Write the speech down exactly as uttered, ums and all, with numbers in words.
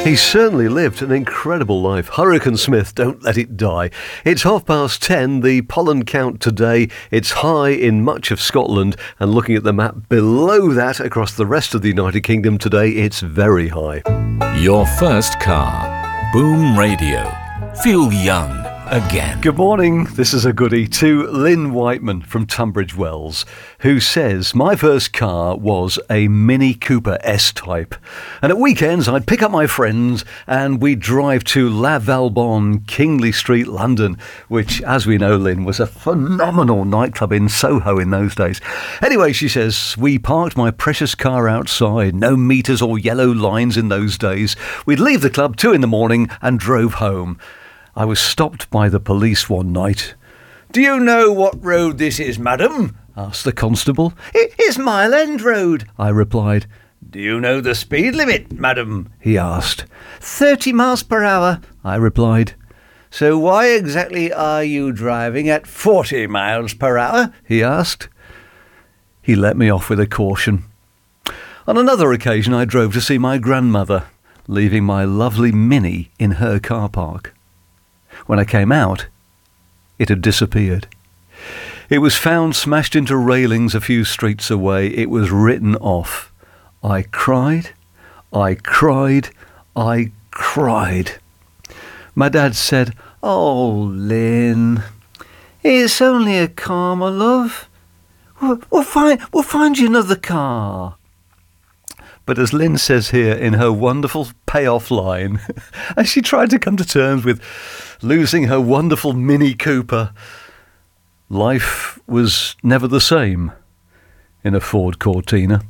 He certainly lived an incredible life. Hurricane Smith, don't let it die. It's half past ten, the pollen count today. It's high in much of Scotland, and looking at the map below that across the rest of the United Kingdom today, it's very high. Your first car. Boom Radio. Feel young again. Good morning. This is a goodie to Lynn Whiteman from Tunbridge Wells, who says, my first car was a Mini Cooper S-Type. And at weekends, I'd pick up my friends and we'd drive to La Valbonne, Kingly Street, London, which, as we know, Lynn, was a phenomenal nightclub in Soho in those days. Anyway, she says, we parked my precious car outside, no meters or yellow lines in those days. We'd leave the club two in the morning and drove home. I was stopped by the police one night. "Do you know what road this is, madam?" asked the constable. "It's Mile End Road," I replied. "Do you know the speed limit, madam?" he asked. Thirty miles per hour, I replied. "So why exactly are you driving at forty miles per hour?" he asked. He let me off with a caution. On another occasion, I drove to see my grandmother, leaving my lovely Mini in her car park. When I came out, it had disappeared. It was found smashed into railings a few streets away. It was written off. I cried, I cried, I cried. My dad said, "Oh, Lynn, it's only a car, my love. We'll, we'll, find, we'll find you another car." But as Lynn says here in her wonderful payoff line, as she tried to come to terms with losing her wonderful Mini Cooper, life was never the same in a Ford Cortina.